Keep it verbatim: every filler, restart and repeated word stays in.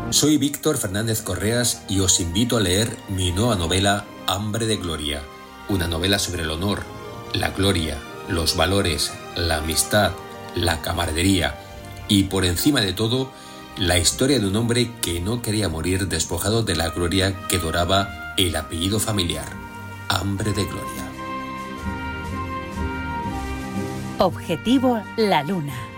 Soy Víctor Fernández Correas y os invito a leer mi nueva novela Hambre de Gloria, una novela sobre el honor, la gloria, los valores, la amistad, la camaradería y, por encima de todo, la historia de un hombre que no quería morir despojado de la gloria que doraba el apellido familiar. Hambre de Gloria. Objetivo La Luna.